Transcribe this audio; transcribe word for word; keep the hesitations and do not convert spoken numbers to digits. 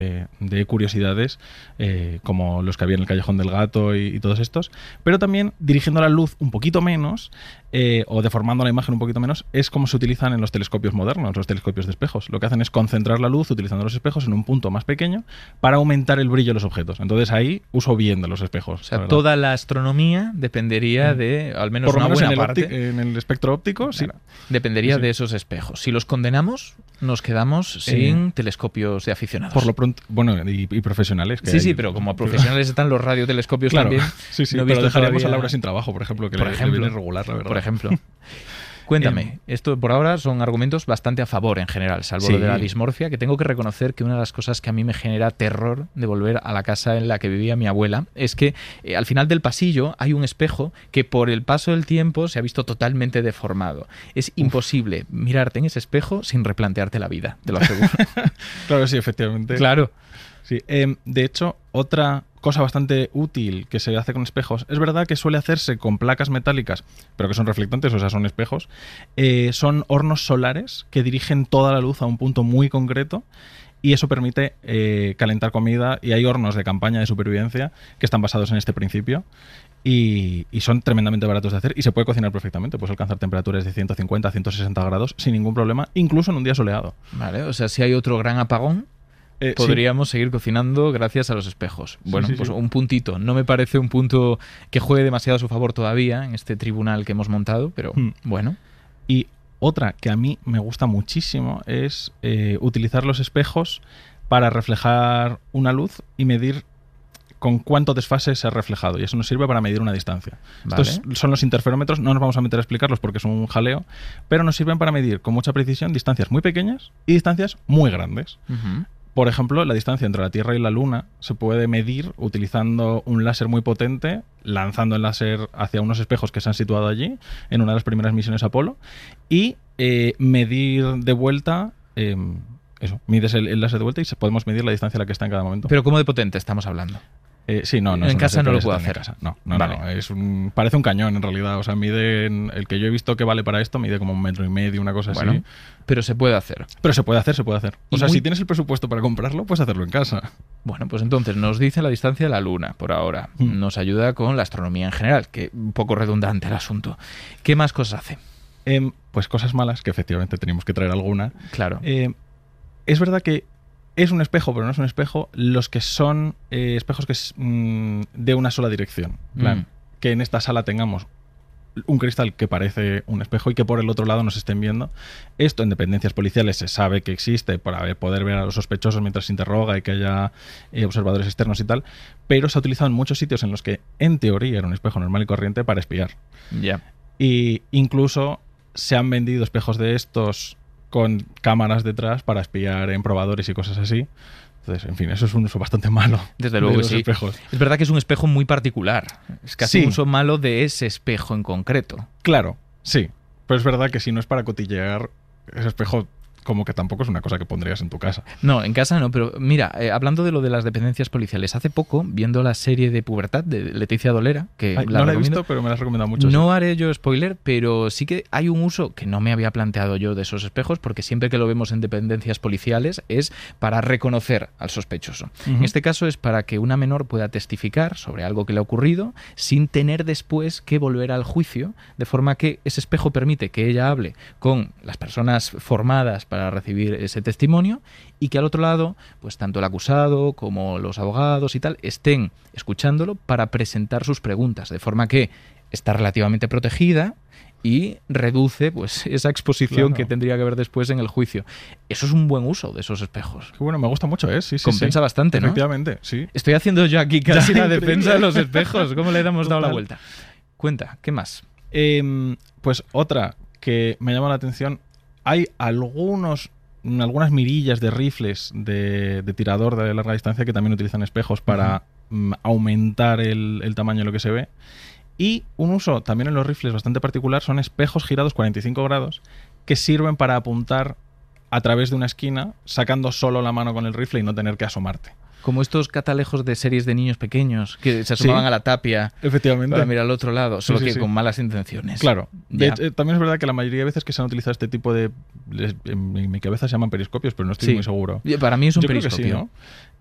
de, de curiosidades, eh, como los que había en el Callejón del Gato y, y todos estos, pero también dirigiendo la luz un poquito menos, eh, o deformando la imagen un poquito menos, es como se utilizan en los telescopios modernos, los telescopios de espejos. Lo que hacen es concentrar la luz utilizando los espejos en un punto más pequeño para aumentar el brillo de los objetos. Entonces ahí uso bien de los espejos. O sea, la toda la astronomía dependería de, al menos Por lo una menos buena en el parte, opti- en el espectro óptico, sí. Claro, dependería sí. de esos espejos. Si los condenamos, nos quedamos sin eh, telescopios de aficionados. Por lo pronto, bueno, y, y profesionales. Que sí, hay, sí, pero como profesionales están los radiotelescopios claro, también. Sí, sí, no he pero visto dejaremos todavía... a Laura sin trabajo, por ejemplo, que por le, ejemplo, le viene regular, la verdad. Por ejemplo. Cuéntame, eh, esto por ahora son argumentos bastante a favor en general, salvo sí. lo de la dismorfia, que tengo que reconocer que una de las cosas que a mí me genera terror de volver a la casa en la que vivía mi abuela es que eh, al final del pasillo hay un espejo que por el paso del tiempo se ha visto totalmente deformado. Es Uf. imposible mirarte en ese espejo sin replantearte la vida, te lo aseguro. Claro, sí, efectivamente. Claro. Sí. Eh, de hecho, otra cosa bastante útil que se hace con espejos, es verdad que suele hacerse con placas metálicas, pero que son reflectantes, o sea, son espejos, eh, son hornos solares que dirigen toda la luz a un punto muy concreto y eso permite eh, calentar comida, y hay hornos de campaña de supervivencia que están basados en este principio y, y son tremendamente baratos de hacer y se puede cocinar perfectamente, puedes alcanzar temperaturas de ciento cincuenta a ciento sesenta grados sin ningún problema, incluso en un día soleado. Vale, o sea, si hay otro gran apagón, Eh, podríamos sí. seguir cocinando gracias a los espejos. Bueno, sí, sí, pues sí. un puntito. No me parece un punto que juegue demasiado a su favor todavía en este tribunal que hemos montado, pero hmm. bueno. Y otra que a mí me gusta muchísimo es eh, utilizar los espejos para reflejar una luz y medir con cuánto desfase se ha reflejado. Y eso nos sirve para medir una distancia. Vale. Estos son los interferómetros. No nos vamos a meter a explicarlos porque es un jaleo, pero nos sirven para medir con mucha precisión distancias muy pequeñas y distancias muy grandes. Uh-huh. Por ejemplo, la distancia entre la Tierra y la Luna se puede medir utilizando un láser muy potente, lanzando el láser hacia unos espejos que se han situado allí en una de las primeras misiones Apolo, y eh, medir de vuelta, eh, eso, mides el, el láser de vuelta y podemos medir la distancia a la que está en cada momento. ¿Pero cómo de potente estamos hablando? Eh, sí, no, no. En casa no lo puedo hacer. No, no, vale. no. Es un, parece un cañón en realidad. O sea, mide, el que yo he visto que vale para esto, mide como un metro y medio, una cosa bueno, así. Pero se puede hacer. Pero se puede hacer, se puede hacer. O sea, muy... si tienes el presupuesto para comprarlo, puedes hacerlo en casa. Bueno, pues entonces nos dice la distancia de la Luna por ahora. Mm. Nos ayuda con la astronomía en general, que un poco redundante el asunto. ¿Qué más cosas hace? Eh, pues cosas malas, que efectivamente tenemos que traer alguna. Claro. Eh, es verdad que es un espejo, pero no es un espejo, los que son eh, espejos que es mmm, de una sola dirección. En plan, mm. que en esta sala tengamos un cristal que parece un espejo y que por el otro lado nos estén viendo. Esto en dependencias policiales se sabe que existe para poder ver a los sospechosos mientras se interroga y que haya eh, observadores externos y tal, pero se ha utilizado en muchos sitios en los que en teoría era un espejo normal y corriente para espiar. Ya. Yeah. Y incluso se han vendido espejos de estos con cámaras detrás para espiar en probadores y cosas así. Entonces, en fin, eso es un uso bastante malo. Desde luego de que sí. Espejos. Es verdad que es un espejo muy particular. Es casi sí. un uso malo de ese espejo en concreto. Claro, sí. Pero es verdad que si no es para cotillear, ese espejo como que tampoco es una cosa que pondrías en tu casa. No, en casa no, pero mira, eh, hablando de lo de las dependencias policiales, hace poco, viendo la serie de Pubertad de Leticia Dolera, que Ay, la no la he visto, pero me la has recomendado mucho. No sí. haré yo spoiler, pero sí que hay un uso que no me había planteado yo de esos espejos, porque siempre que lo vemos en dependencias policiales es para reconocer al sospechoso. Uh-huh. En este caso es para que una menor pueda testificar sobre algo que le ha ocurrido sin tener después que volver al juicio, de forma que ese espejo permite que ella hable con las personas formadas para recibir ese testimonio y que al otro lado, pues tanto el acusado como los abogados y tal estén escuchándolo para presentar sus preguntas, de forma que está relativamente protegida y reduce pues esa exposición claro. que tendría que haber después en el juicio. Eso es un buen uso de esos espejos. Qué bueno, me gusta mucho, ¿eh? Sí, sí, Compensa sí. bastante, ¿no? Efectivamente, sí. Estoy haciendo yo aquí casi la defensa de los espejos. ¿Cómo le hemos dado la vuelta? Cuenta, ¿qué más? Eh, pues otra que me llama la atención. Hay algunos, algunas mirillas de rifles de, de tirador de larga distancia que también utilizan espejos para uh-huh. um, aumentar el, el tamaño de lo que se ve. Y un uso también en los rifles bastante particular son espejos girados cuarenta y cinco grados que sirven para apuntar a través de una esquina sacando solo la mano con el rifle y no tener que asomarte. Como estos catalejos de series de niños pequeños que se asomaban Sí. a la tapia Efectivamente. para mirar al otro lado, solo Sí, sí, que sí. con malas intenciones. Claro. De Ya. hecho, eh, también es verdad que la mayoría de veces que se han utilizado este tipo de... les- en mi, mi cabeza se llaman periscopios, pero no estoy Sí. muy seguro. Y para mí es un Yo creo que periscopio. sí, ¿no?